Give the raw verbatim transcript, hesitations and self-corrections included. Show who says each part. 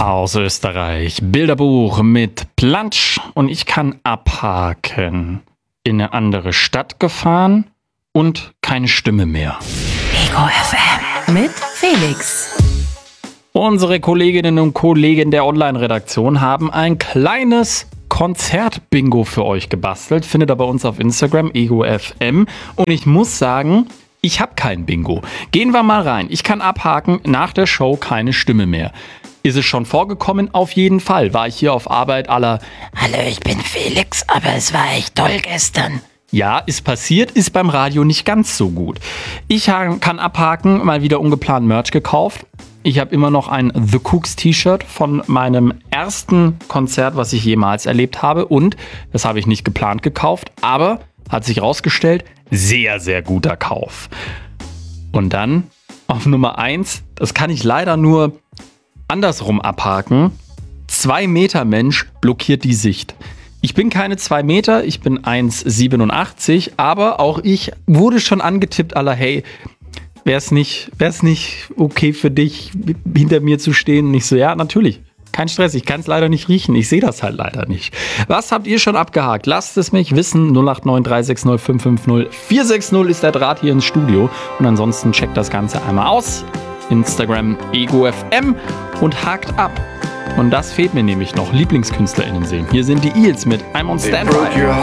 Speaker 1: Aus Österreich, Bilderbuch mit Plantsch und ich kann abhaken. In eine andere Stadt gefahren und keine Stimme mehr.
Speaker 2: Ego F M mit Felix.
Speaker 1: Unsere Kolleginnen und Kollegen der Online-Redaktion haben ein kleines Konzert-Bingo für euch gebastelt. Findet ihr bei uns auf Instagram, Ego F M. Und ich muss sagen, ich habe kein Bingo. Gehen wir mal rein. Ich kann abhaken, nach der Show keine Stimme mehr. Ist es schon vorgekommen? Auf jeden Fall. War ich hier auf Arbeit aller
Speaker 2: Hallo, ich bin Felix, aber es war echt toll gestern.
Speaker 1: Ja, ist passiert, ist beim Radio nicht ganz so gut. Ich kann abhaken, mal wieder ungeplant Merch gekauft. Ich habe immer noch ein The Cooks T-Shirt von meinem ersten Konzert, was ich jemals erlebt habe. Und das habe ich nicht geplant gekauft, aber hat sich rausgestellt, sehr, sehr guter Kauf. Und dann auf Nummer eins, das kann ich leider nur andersrum abhaken. Zwei Meter Mensch blockiert die Sicht. Ich bin keine zwei Meter, ich bin eins Komma siebenundachtzig, aber auch ich wurde schon angetippt, aller hey, wär's nicht, wär's nicht okay für dich, hinter mir zu stehen? Und ich so, ja, natürlich. Kein Stress, ich kann es leider nicht riechen. Ich sehe das halt leider nicht. Was habt ihr schon abgehakt? Lasst es mich wissen. null acht neun drei sechs null fünf fünf null vier sechs null ist der Draht hier ins Studio. Und ansonsten checkt das Ganze einmal aus. Instagram Ego F M und hakt ab. Und das fehlt mir nämlich noch. LieblingskünstlerInnen sehen. Hier sind die Eels mit I'm on Standby.